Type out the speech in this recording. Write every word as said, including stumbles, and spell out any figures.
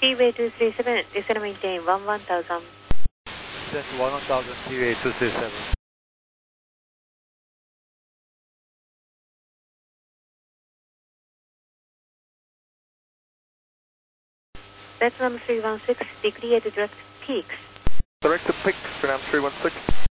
T-Way two three seven, descend and maintain one one thousand. Descend to one one thousand, T-Way two three seven. That's number three one six, degree at direct peaks. Direct to peaks, Vietnam three one six.